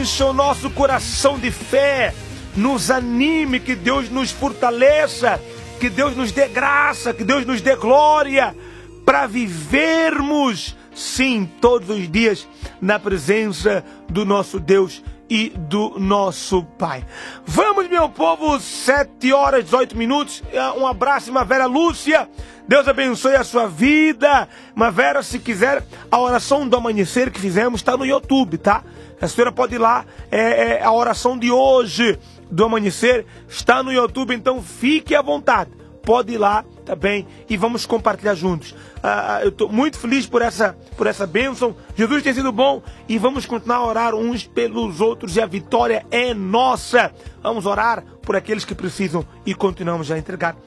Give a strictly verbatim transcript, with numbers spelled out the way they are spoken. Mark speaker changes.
Speaker 1: encha o nosso coração de fé, nos anime, que Deus nos fortaleça, que Deus nos dê graça, que Deus nos dê glória, para vivermos, sim, todos os dias, na presença do nosso Deus e do nosso Pai. Vamos, meu povo, sete horas e dezoito minutos. Um abraço, Irmã Vera Lúcia. Deus abençoe a sua vida. Irmã Vera, se quiser, a oração do amanhecer que fizemos está no YouTube, tá? A senhora pode ir lá. É, é, a oração de hoje do amanhecer está no YouTube, então fique à vontade. Pode ir lá também e vamos compartilhar juntos. Ah, eu estou muito feliz por essa, por essa bênção. Jesus tem sido bom e vamos continuar a orar uns pelos outros e a vitória é nossa. Vamos orar por aqueles que precisam e continuamos a entregar